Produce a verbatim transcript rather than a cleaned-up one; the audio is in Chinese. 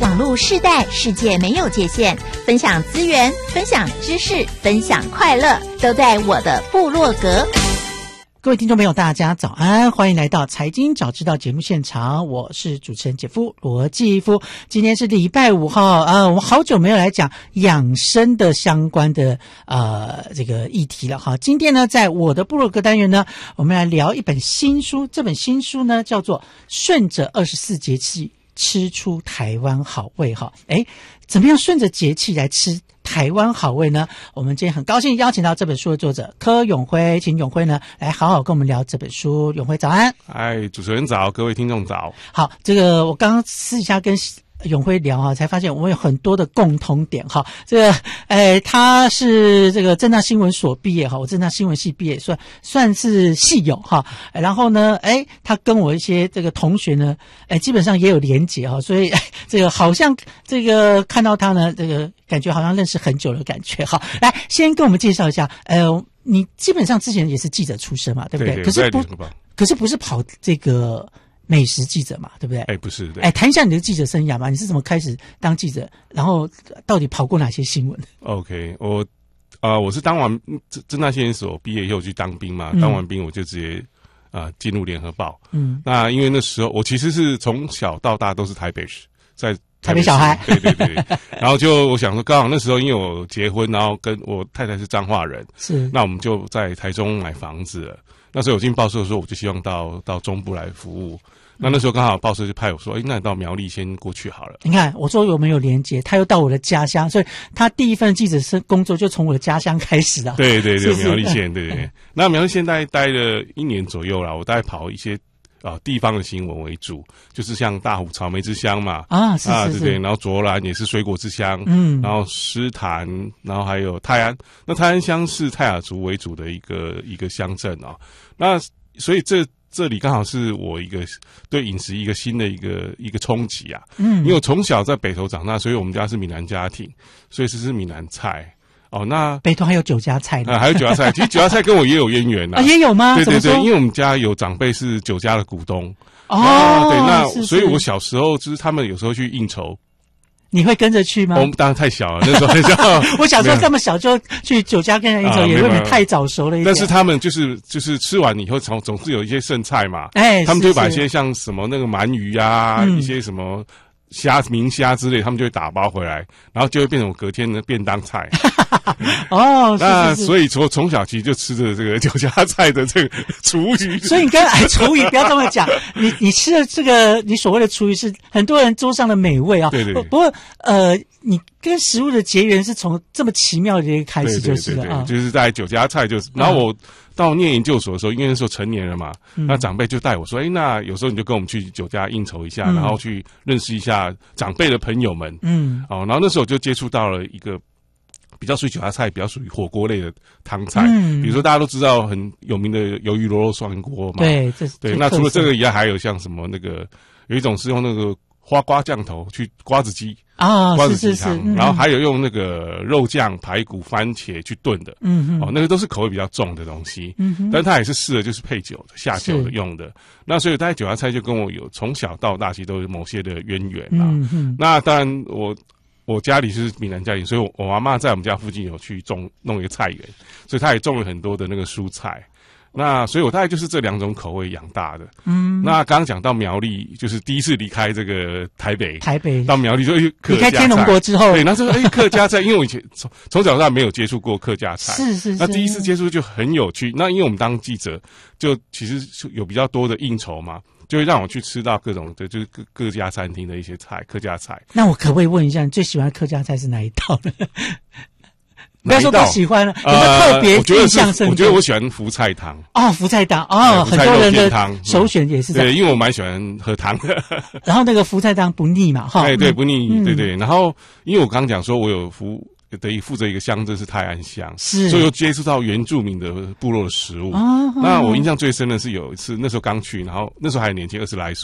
网络世代，世界没有界限，分享资源，分享知识，分享快乐，都在我的部落格。 各位听众朋友大家早安，欢迎来到财经早知道节目现场，我是主持人姐夫罗继夫。今天是礼拜五号啊，我们好久没有来讲养生的相关的呃这个议题了哈。今天呢，在我的部落格单元呢，我们来聊一本新书，这本新书呢叫做《顺着二十四节气吃出台湾好味》哈。诶，怎么样顺着节气来吃台湾好味呢？我们今天很高兴邀请到这本书的作者柯永辉，请永辉呢来好好跟我们聊这本书。永辉早安。 哎，主持人早，各位听众早。 好，这个我刚刚私底下跟永辉聊哈，才发现我们有很多的共同点哈。这个，诶，他是这个政大新闻所毕业哈，我政大新闻系毕业，算算是系友哈。然后呢，诶，他跟我一些这个同学呢，诶，基本上也有连结哈，所以这个好像这个看到他呢，这个感觉好像认识很久的感觉哈。来，先跟我们介绍一下，呃，你基本上之前也是记者出身嘛，对不对？ 对对， 可是不，可是不是跑这个美食记者嘛，对不对？ 哎，不是，对。 哎，谈一下你的记者生涯吧，你是怎么开始当记者，然后到底跑过哪些新闻 ？OK， 我啊、呃，我是当完政大新闻所毕业以后去当兵嘛，嗯、当完兵我就直接啊进、呃、入联合报。嗯，那因为那时候我其实是从小到大都是台北市，在台北小孩， 对对对。然后就我想说，刚好那时候因为我结婚，然后跟我太太是彰化人，是，那我们就在台中买房子了。那时候我进报社的时候，我就希望到到中部来服务。那那时候刚好报社就派我说，哎，那你到苗栗先过去好了。 你看，我说有没有连结？他又到我的家乡，所以他第一份记者生工作就从我的家乡开始了。 对对对，苗栗县，对对对。那苗栗县大概待了一年左右啦，我大概跑一些啊、呃、地方的新闻为主，就是像大湖草莓之乡嘛，啊是是是啊对对，然后卓兰也是水果之乡，嗯，然后诗坛，然后还有泰安。那泰安乡是泰雅族为主的一个一个乡镇啊。那所以这。这里刚好是我一个对饮食一个新的一个一个冲击啊，嗯，因为我从小在北投长大，所以我们家是闽南家庭，所以是是闽南菜哦。那北投还有酒家菜呢， 啊，还有酒家菜，其实酒家菜跟我也有渊源呐、 啊，也有吗？ 对对对，因为我们家有长辈是酒家的股东哦， 对，那是是所以我小时候就是他们有时候去应酬。 你会跟着去吗？ 我们当然太小了，那时候很小。 我小时候这么小就去酒家跟人应酬，也未免太早熟了一点。 但是他们就是就是吃完以后，总总是有一些剩菜嘛， 哎， 他们就会把一些像什么那个鳗鱼啊，嗯、一些什么虾、明虾之类，他们就会打包回来，然后就会变成我隔天的便当菜。 哦， 那是是是所以从从小其实就吃着这个酒家菜的这个厨余。 所以你跟哎厨余不要这么讲，你你吃的这个你所谓的厨余是很多人桌上的美味啊。 对对对。 不过呃，你跟食物的结缘是从这么奇妙的一个开始就是了啊。 就是在酒家菜就是，然后我到念研究所的时候，因为那时候成年了嘛，嗯、那长辈就带我说，哎，那有时候你就跟我们去酒家应酬一下，嗯、然后去认识一下长辈的朋友们。嗯。哦，然后那时候我就接触到了一个。比较属于酒家菜，比较属于火锅类的汤菜，嗯，比如说大家都知道很有名的鱿鱼螺肉涮锅嘛， 对，这对。那除了这个以外，还有像什么那个有一种是用那个花瓜酱头去瓜子鸡啊， 瓜子鸡汤， 是是是，嗯、 然后还有用那个肉酱、排骨、番茄去炖的，嗯哦，那个都是口味比较重的东西，嗯哼，但它也是适合就是配酒的、下酒的用的。那所以大概酒家菜就跟我有从小到大其实都有某些的渊源啦。嗯哼，那当然我。我家里是闽南家庭，所以我我阿嬷在我们家附近有去种弄一个菜园，所以她也种了很多的那个蔬菜。那所以我大概就是这两种口味养大的。嗯，那刚刚讲到苗栗，就是第一次离开这个台北， 台北到苗栗就离开天龙国之后， 对，那时候哎客家菜，因为我以前从从小到大没有接触过客家菜， 是是是， 那第一次接触就很有趣。那因为我们当记者，就其实有比较多的应酬嘛。就会让我去吃到各种的，就是各各家餐厅的一些菜，客家菜。 那我可不可以问一下，你最喜欢的客家菜是哪一道呢？不要说不喜欢了，有没有特别印象深刻？ 我觉得我喜欢福菜汤。 哦，福菜汤哦，很多人的首选也是这样。 对，因为我蛮喜欢喝汤的。 然后那个福菜汤不腻嘛，哈。 哎，对，不腻，嗯、对对。然后因为我刚刚讲说，我有福。等于负责一个乡镇是泰安乡，是，所以又接触到原住民的部落的食物。哦、那我印象最深的是有一次，那时候刚去，然后那时候还年轻，二十来岁。